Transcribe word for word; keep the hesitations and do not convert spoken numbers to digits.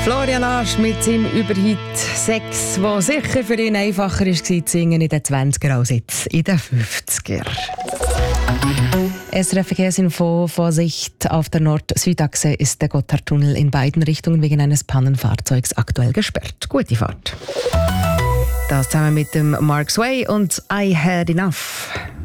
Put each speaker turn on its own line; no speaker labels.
Florian Asch mit seinem Überhit sechs, wo sicher für ihn einfacher war zu singen in den zwanziger als jetzt in den fünfziger. S R F Verkehrsinfo: Vorsicht, auf der Nord-Süd-Achse ist der Gotthardtunnel in beiden Richtungen wegen eines Pannenfahrzeugs aktuell gesperrt. Gute Fahrt. Das zusammen mit dem Mark Sway und I Had Enough.